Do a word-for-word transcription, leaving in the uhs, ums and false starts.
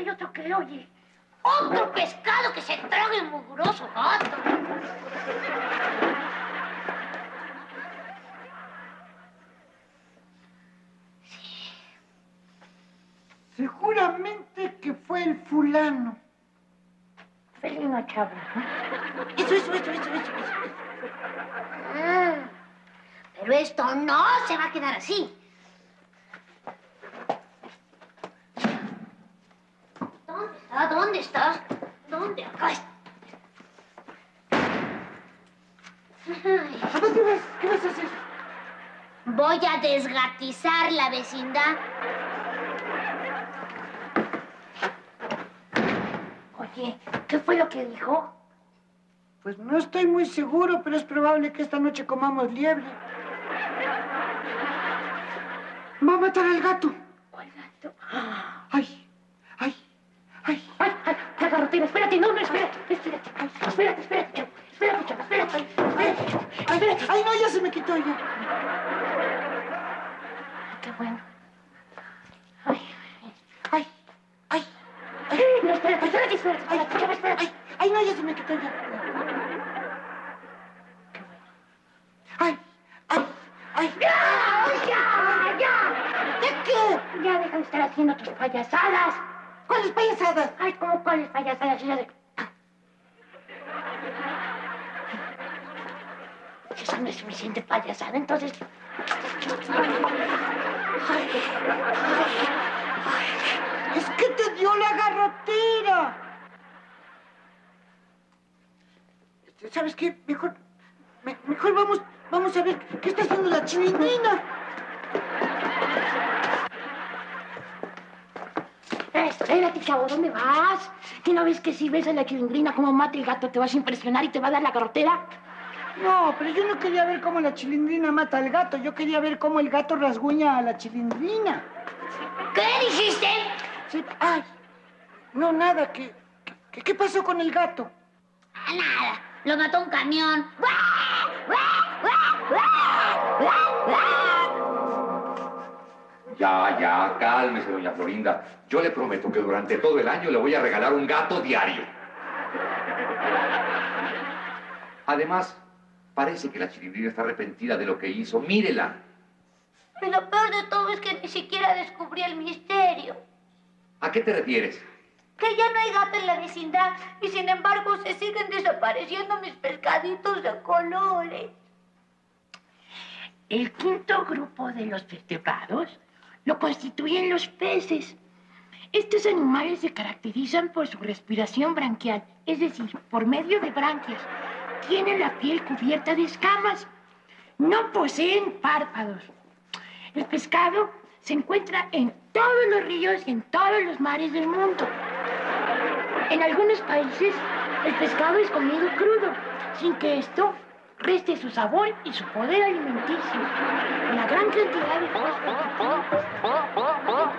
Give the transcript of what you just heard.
otro qué, oye? ¡Otro pescado que se traga el mugroso gato! Sí. Seguramente que fue el fulano. Felino Chavo, ¿no? Eso, eso, eso, eso, eso, eso. Ah, pero esto no se va a quedar así. ¿Dónde está? ¿Dónde está? ¿Dónde? Acá está. Ay. ¿A dónde vas? ¿Qué vas a hacer? Voy a desgatizar la vecindad. Oye, ¿qué fue lo que dijo? Pues no estoy muy seguro, pero es probable que esta noche comamos liebre. Va a matar al gato. ¿Cuál gato? Ay, ay, ay. ¡Ay, ay! ¡La garrotera! ¡Espérate! ¡No, no, espérate! ¡Espérate! Ay, ¡espérate, espérate, chavo! ¡Espérate, chavo! ¡Espérate! Ay, ¡Espérate! ay, ¡Espérate! ay, no, ya se me quitó ya. ¡Qué bueno! ¡Ay! Ay, ay, ¡Ay! ¡No, espérate! ¡Espérate, espérate! ay, ¡Espérate, chavo! ¡Espérate! ay, ay, no, ya se me quitó ya. ¡Qué bueno! Ay, ay, ay. ¡Ya! ¡Ya! ¡Ya! ¿De qué? ¡Ya deja de estar haciendo tus payasadas! ¿Cuáles payasadas? ¡Ay, cómo cuáles payasadas! Ya de... Esa no es suficiente payasada, entonces... Ay, ay, es que te dio la garrotera. ¿Sabes qué? Mejor, me, mejor vamos, vamos a ver qué está haciendo la chilindrina. Espérate, chavo, ¿dónde vas? ¿Que no ves que si ves a la chilindrina como mata el gato te vas a impresionar y te va a dar la garrotera? No, pero yo no quería ver cómo la chilindrina mata al gato. Yo quería ver cómo el gato rasguña a la chilindrina. ¿Qué dijiste? Sí, ay, no, nada, ¿qué, qué, qué pasó con el gato? Ah, nada, lo mató un camión. Ya, ya, cálmese, doña Florinda. Yo le prometo que durante todo el año le voy a regalar un gato diario. Además, parece que la chilindrina está arrepentida de lo que hizo. Mírela. Y lo peor de todo es que ni siquiera descubrí el misterio. ¿A qué te refieres? Que ya no hay gato en la vecindad y sin embargo se siguen desapareciendo mis pescaditos de colores. El quinto grupo de los vertebrados lo constituyen los peces. Estos animales se caracterizan por su respiración branquial, es decir, por medio de branquias. Tienen la piel cubierta de escamas. No poseen párpados. El pescado se encuentra en todos los ríos y en todos los mares del mundo. En algunos países, el pescado es comido crudo, sin que esto reste su sabor y su poder alimenticio. La gran cantidad de